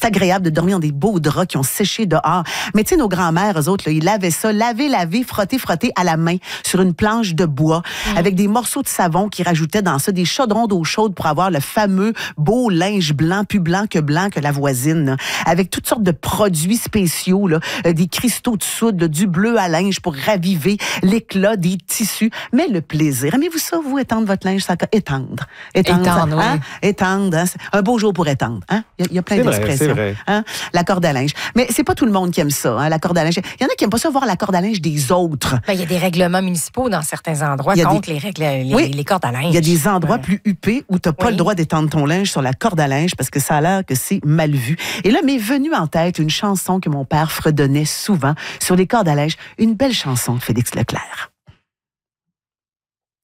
C'est agréable de dormir dans des beaux draps qui ont séché dehors. Mais tu sais, nos grands-mères, eux autres, là, ils lavaient ça, laver, frotter à la main sur une planche de bois avec des morceaux de savon qui rajoutaient dans ça des chaudrons d'eau chaude pour avoir le fameux beau linge blanc, plus blanc que la voisine, là, avec toutes sortes de produits spéciaux, là, des cristaux de soude, là, du bleu à linge pour raviver l'éclat des tissus. Mais le plaisir, aimez-vous ça, vous, étendre votre linge? Ça, étendre, oui. Hein? Étendre, hein? Un beau jour pour étendre. Hein? Il y a plein d'expressions. Hein? La corde à linge. Mais c'est pas tout le monde qui aime ça, hein, la corde à linge. Il y en a qui aiment pas ça voir la corde à linge des autres. Ben, il y a des règlements municipaux dans certains endroits contre les cordes à linge. Il y a des endroits plus huppés où tu n'as pas le droit d'étendre ton linge sur la corde à linge parce que ça a l'air que c'est mal vu. Et là, m'est venue en tête une chanson que mon père fredonnait souvent sur les cordes à linge. Une belle chanson de Félix Leclerc.